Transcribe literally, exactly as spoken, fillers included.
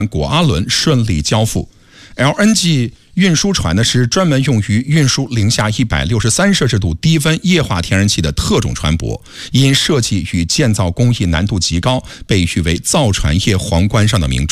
果阿伦顺利交付。L N G 运输船呢是专门用于运输零下一百六十三摄氏度低温液化天然气的特种船舶，因设计与建造工艺难度极高，被誉为造船业皇冠上的明珠。